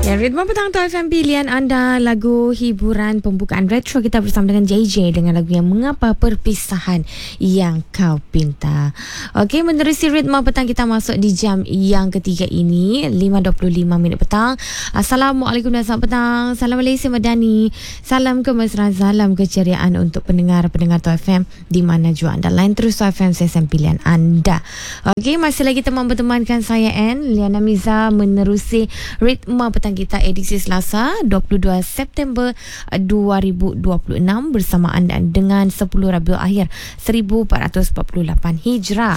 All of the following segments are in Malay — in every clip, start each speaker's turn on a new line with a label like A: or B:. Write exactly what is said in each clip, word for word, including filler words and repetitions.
A: Ya, Ritma Petang tu F M pilihan anda, lagu hiburan pembukaan retro kita bersama dengan J J dengan lagu yang Mengapa Perpisahan Yang Kau Pinta. Okey, menerusi Ritma Petang kita masuk di jam yang ketiga ini, lima dua puluh lima minit petang. Assalamualaikum dan selamat petang. Salam Malaysia Madani. Salam kemesraan, salam keceriaan untuk pendengar-pendengar tu F M di mana jua anda. Lain terus tu F M session pilihan anda. Okey, masih lagi teman bertemankan saya Anne Liana Miza menerusi Ritma Petang kita edisi Selasa dua puluh dua September dua ribu dua puluh enam bersama anda dengan sepuluh Rabiul Akhir seribu empat ratus empat puluh lapan Hijrah.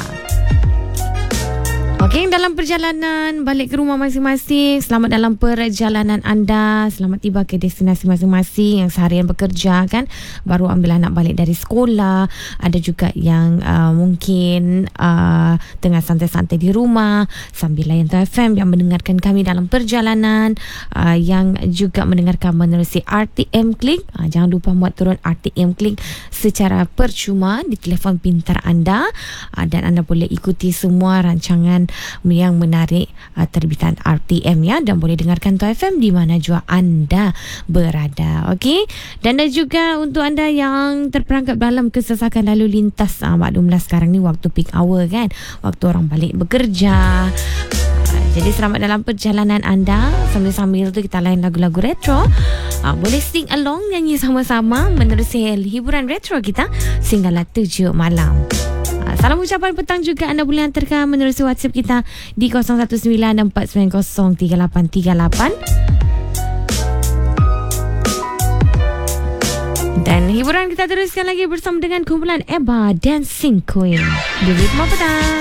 A: Okey, dalam perjalanan balik ke rumah masing-masing, selamat dalam perjalanan anda, selamat tiba ke destinasi masing-masing. Yang seharian bekerja kan, baru ambil anak balik dari sekolah, ada juga yang uh, mungkin uh, tengah santai-santai di rumah sambil layan F M, yang mendengarkan kami dalam perjalanan, uh, yang juga mendengarkan menerusi R T M Klik. Uh, jangan lupa muat turun R T M Klik secara percuma di telefon pintar anda, uh, dan anda boleh ikuti semua rancangan yang menarik uh, terbitan R T M ya, dan boleh dengarkan Tu F M di mana jua anda berada. Okey, dan ada juga untuk anda yang terperangkap dalam kesesakan lalu lintas, uh, maklumlah sekarang ni waktu peak hour kan, waktu orang balik bekerja. Uh, jadi selamat dalam perjalanan anda. Sambil-sambil tu kita lain lagu-lagu retro. Uh, boleh sing along, nyanyi sama-sama menerusi hiburan retro kita sehinggalah tujuh malam. Salam ucapan petang juga anda boleh hantarkan menerusi WhatsApp kita di kosong satu sembilan empat sembilan kosong tiga lapan tiga lapan. Dan hiburan kita teruskan lagi bersama dengan kumpulan Eba Dancing Queen di Ritma Petang.